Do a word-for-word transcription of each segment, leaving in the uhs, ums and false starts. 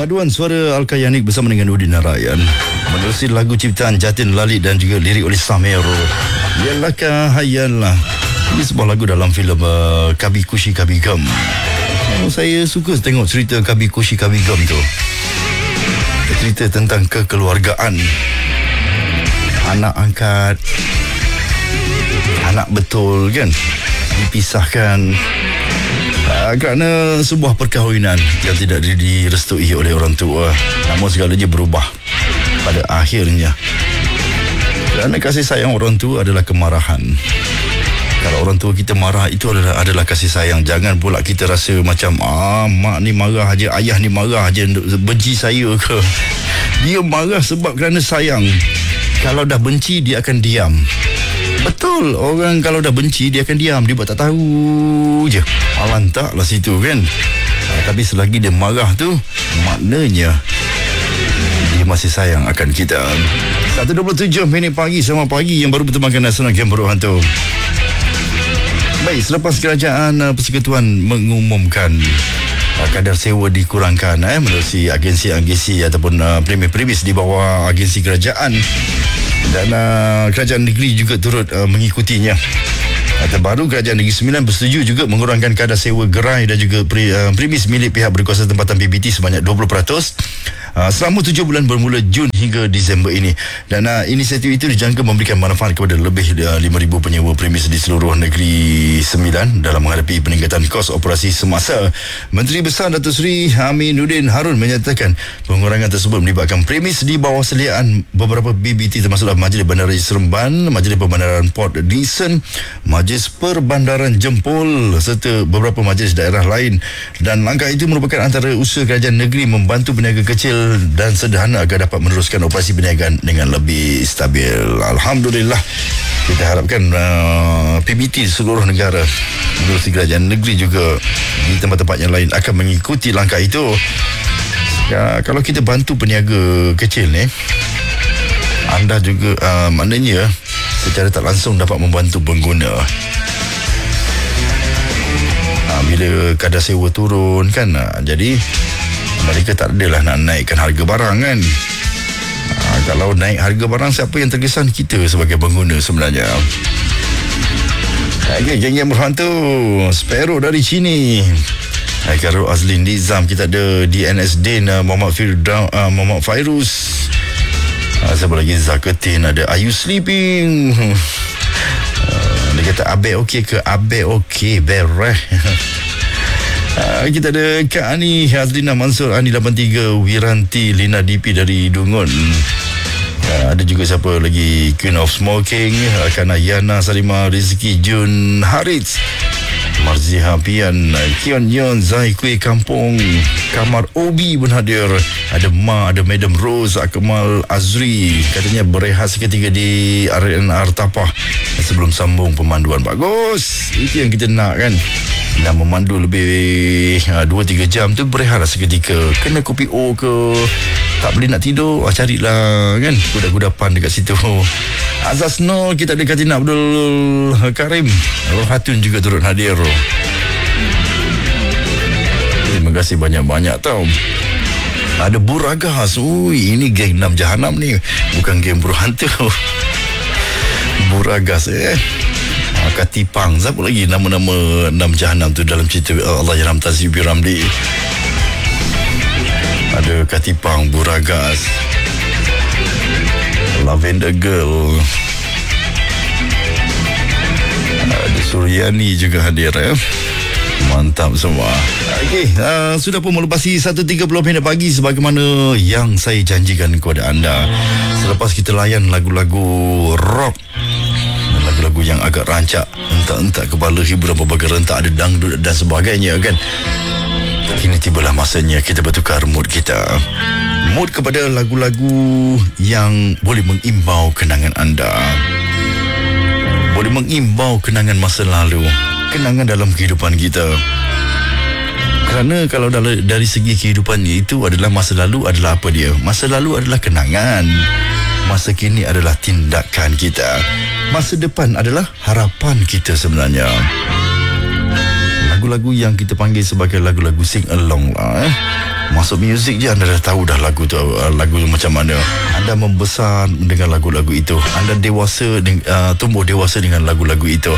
Paduan suara Al-Kayanik bersama dengan Udin Narayan menerusi lagu ciptaan Jatin Lali dan juga lirik oleh Samero. Yalah Kahayalah. Ini sebuah lagu dalam filem uh, Kabi Kushi Kabi Gam. Oh, saya suka tengok cerita Kabi Kushi Kabi Gam tu. Cerita tentang kekeluargaan, anak angkat, anak betul kan, dipisahkan uh, kerana sebuah perkahwinan yang tidak direstui oleh orang tua. Namun segalanya berubah pada akhirnya. Kerana kasih sayang orang tua adalah kemarahan. Kalau orang tua kita marah, itu adalah adalah kasih sayang. Jangan pula kita rasa macam ah, mak ni marah aja, ayah ni marah aja, benci saya ke. Dia marah sebab kerana sayang. Kalau dah benci, dia akan diam. Betul, orang kalau dah benci, dia akan diam. Dia buat tak tahu je. Alantaklah situ kan. Ha, tapi selagi dia marah tu, maknanya dia masih sayang akan kita. satu dua puluh tujuh minit pagi, sama pagi yang baru bertemankan Nasional Game Buruk Hantu. Baik, selepas Kerajaan uh, Persekutuan mengumumkan uh, kadar sewa dikurangkan eh, melalui agensi-agensi ataupun uh, premis-premis di bawah agensi kerajaan, dan uh, Kerajaan Negeri juga turut uh, mengikutinya. Uh, terbaru Kerajaan Negeri Sembilan bersetuju juga mengurangkan kadar sewa gerai dan juga pre, uh, premis milik pihak berkuasa tempatan P B T sebanyak dua puluh peratus. Uh, selama tujuh bulan bermula Jun hingga Disember ini. Dan uh, inisiatif itu dijangka memberikan manfaat kepada lebih uh, lima ribu penyewa premis di seluruh Negeri Sembilan dalam menghadapi peningkatan kos operasi semasa. Menteri Besar Datuk Seri Aminuddin Harun menyatakan pengurangan tersebut melibatkan premis di bawah seliaan beberapa B B T, termasuklah Majlis Bandaraya Seremban, Majlis Perbandaran Port Dickson, Majlis Perbandaran Jempol serta beberapa majlis daerah lain. Dan langkah itu merupakan antara usaha kerajaan negeri membantu peniaga kecil dan sederhana agar dapat meneruskan operasi perniagaan dengan lebih stabil. Alhamdulillah. Kita harapkan uh, P B T di seluruh negara, melalui kerajaan negeri juga di tempat-tempat yang lain akan mengikuti langkah itu. Ya, kalau kita bantu peniaga kecil ni, anda juga uh, maknanya secara tak langsung dapat membantu pengguna. Uh, bila kadar sewa turun kan, uh, jadi mereka tak adalah nak naikkan harga barang kan. Ha, kalau naik harga barang, siapa yang terkesan? Kita sebagai pengguna sebenarnya. Okay, geng yang berhantu Sparrow dari sini. Hai Karo Azlin Nizam, kita ada D N S Din, uh, Muhammad Firdaus, uh, Muhammad Fairuz. Uh, siapa lagi? Zaketin, ada Are You Sleeping? Uh, dia kata Abek okey ke? Abek okey, bereh. Uh, kita ada Kak Ani Hazlina Mansur, Ani lapan tiga, Wiranti Lina D P dari Dungun. Uh, ada juga siapa lagi? Queen of Smoking, Kana Yana Salima, Rizki Jun Harits, Marziha Pian, Kion Yon, Zai Kuih Kampung, Kamar Obi pun hadir. Ada Ma, ada Madam Rose, Akmal Azri, katanya berehat seketika di R N R Tapah sebelum sambung pemanduan. Bagus, itu yang kita nak kan. Dah memandu lebih dua tiga jam tu, berehatlah seketika. Kena kopi O ke, tak boleh nak tidur, ah, carilah kan kuda-kudapan dekat situ. Azaz Nur, kita ada Katina Abdul Karim, Rohatun juga turut hadir. Terima kasih banyak-banyak tau. Ada Buragas. Ui, ini geng enam Jahanam ni, bukan geng Buruk Hantu. Buragas eh Katipang. Siapa lagi nama-nama enam Jahanam tu dalam cerita Allah Yarham Tazi Bi Ramli? Ada Katipang, Buragas, Lavender Girl, ada Suryani juga hadir eh. Mantap semua. Okey, uh, sudah pun melepasi satu tiga puluh minit pagi sebagaimana yang saya janjikan kepada anda. Selepas kita layan lagu-lagu rock, lagu-lagu yang agak rancak, entak-entak kepala, hiburan berbagai rentak, ada dangdut dan sebagainya kan. Kini tibalah masanya kita bertukar mood kita. Mood kepada lagu-lagu yang boleh mengimbau kenangan anda, boleh mengimbau kenangan masa lalu, kenangan dalam kehidupan kita. Kerana kalau dari, dari segi kehidupan itu adalah masa lalu adalah apa dia? Masa lalu adalah kenangan. Masa kini adalah tindakan kita. Masa depan adalah harapan kita sebenarnya. Lagu-lagu yang kita panggil sebagai lagu-lagu sing along lah eh. Masuk muzik je anda dah tahu dah lagu tu, lagu tu macam mana. Anda membesar dengan lagu-lagu itu. Anda dewasa, uh, tumbuh dewasa dengan lagu-lagu itu.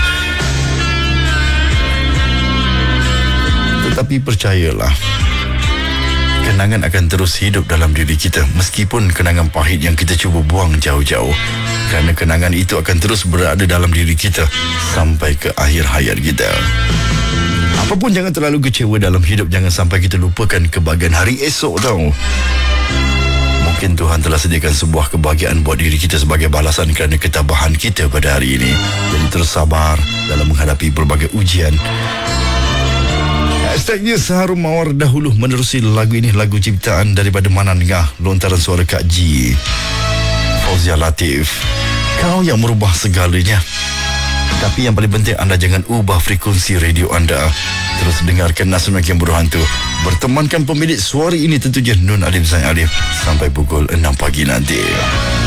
Tetapi percayalah, kenangan akan terus hidup dalam diri kita, meskipun kenangan pahit yang kita cuba buang jauh-jauh. Kerana kenangan itu akan terus berada dalam diri kita sampai ke akhir hayat kita. Apapun, jangan terlalu kecewa dalam hidup. Jangan sampai kita lupakan kebahagiaan hari esok tau. Mungkin Tuhan telah sediakan sebuah kebahagiaan buat diri kita sebagai balasan kerana ketabahan kita pada hari ini. Jadi terus sabar dalam menghadapi berbagai ujian. Hashtagnya Seharum Mawar dahulu menerusi lagu ini, lagu ciptaan daripada Manan Ngah, lontaran suara Kak G, Fauzia Latif. Kau yang merubah segalanya. Tapi yang paling penting, anda jangan ubah frekuensi radio anda. Terus dengarkan Nasional yang Berhantu. Bertemankan pemilik suara ini tentunya Nun Alif Zain Alif sampai pukul enam pagi nanti.